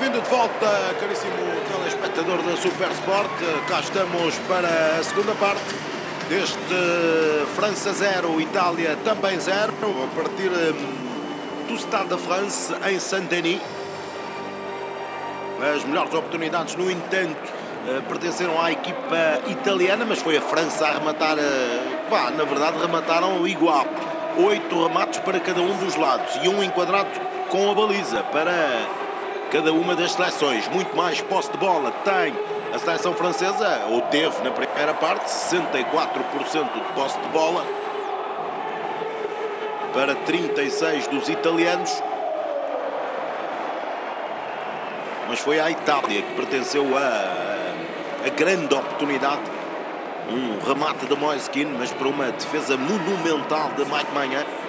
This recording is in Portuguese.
bem-vindo de volta, caríssimo telespectador da Super Sport. Cá estamos para a segunda parte deste França 0, Itália também 0, a partir do Stade de France, em Saint-Denis. As melhores oportunidades, no entanto, pertenceram à equipa italiana, mas foi a França a rematar, na verdade remataram igual. 8 remates para cada um dos lados e um enquadrado com a baliza para cada uma das seleções. Muito mais posse de bola tem a seleção francesa, ou teve na primeira parte, 64% de posse de bola para 36 dos italianos. Mas foi à Itália que pertenceu a grande oportunidade. Um remate de Moiskin, mas para uma defesa monumental de Mike Maignan.